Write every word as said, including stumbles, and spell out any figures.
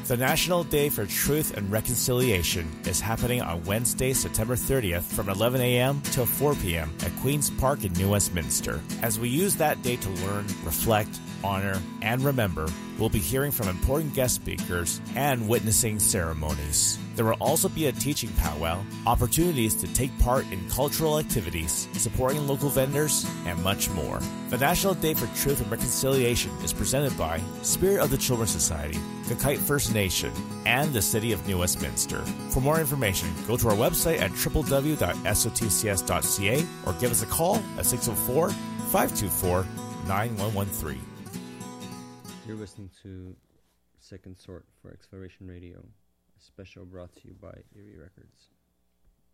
The National Day for Truth and Reconciliation is happening on Wednesday, September thirtieth from eleven a.m. till four p.m. at Queen's Park in New Westminster. As we use that day to learn, reflect, honor, and remember, we'll be hearing from important guest speakers and witnessing ceremonies. There will also be a teaching powwow, opportunities to take part in cultural activities, supporting local vendors, and much more. The National Day for Truth and Reconciliation is presented by Spirit of the Children's Society, Kakite First Nation, and the City of New Westminster. For more information, go to our website at w w w dot s o t c s dot c a or give us a call at six oh four, five two four, nine one one three. You're listening to Second Sort for Exploration Radio, a special brought to you by Erie Records.